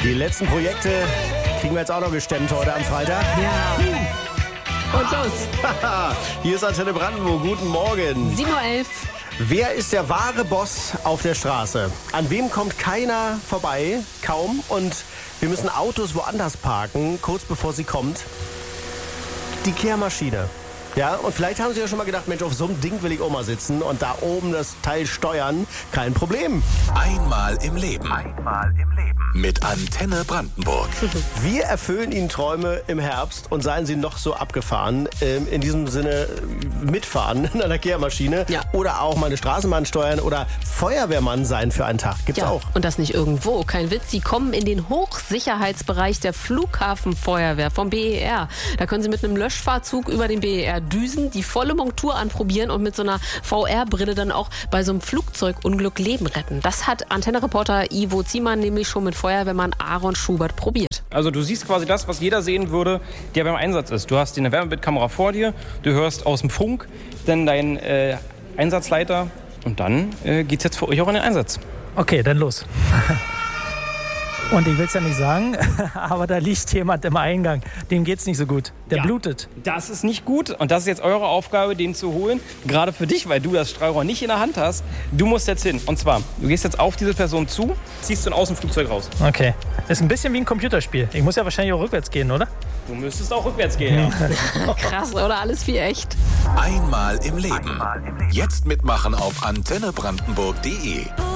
Die letzten Projekte kriegen wir jetzt auch noch gestemmt heute am Freitag. Ja. Und los. Hier ist Antenne Brandenburg. Guten Morgen. 7:11 Uhr. Wer ist der wahre Boss auf der Straße? An wem kommt keiner vorbei? Kaum. Und wir müssen Autos woanders parken, kurz bevor sie kommt. Die Kehrmaschine. Ja, und vielleicht haben Sie ja schon mal gedacht, Mensch, auf so einem Ding will ich auch mal sitzen und da oben das Teil steuern. Kein Problem. Einmal im Leben. Mit Antenne Brandenburg. Wir erfüllen Ihnen Träume im Herbst und seien Sie noch so abgefahren. In diesem Sinne mitfahren in einer Kehrmaschine. Ja. Oder auch mal eine Straßenbahn steuern oder Feuerwehrmann sein für einen Tag. Gibt's auch. Und das nicht irgendwo. Kein Witz, Sie kommen in den Hochsicherheitsbereich der Flughafenfeuerwehr vom BER. Da können Sie mit einem Löschfahrzug über den BER düsen, die volle Montur anprobieren und mit so einer VR-Brille dann auch bei so einem Flugzeugunglück Leben retten. Das hat Antenne-Reporter Ivo Ziemann nämlich schon mit Feuerwehrmann Aaron Schubert probiert. Also du siehst quasi das, was jeder sehen würde, der beim Einsatz ist. Du hast eine Wärmebildkamera vor dir, du hörst aus dem Funk dann deinen Einsatzleiter und dann geht's jetzt für euch auch in den Einsatz. Okay, dann los. Und ich will es ja nicht sagen, aber da liegt jemand im Eingang. Dem geht's nicht so gut. Der blutet. Das ist nicht gut und das ist jetzt eure Aufgabe, den zu holen. Gerade für dich, weil du das Strahlrohr nicht in der Hand hast. Du musst jetzt hin. Und zwar, du gehst jetzt auf diese Person zu, ziehst du aus dem Flugzeug raus. Okay. Ist ein bisschen wie ein Computerspiel. Ich muss ja wahrscheinlich auch rückwärts gehen, oder? Du müsstest auch rückwärts gehen, ja. Krass, oder? Alles wie echt. Einmal im Leben. Jetzt mitmachen auf antennebrandenburg.de.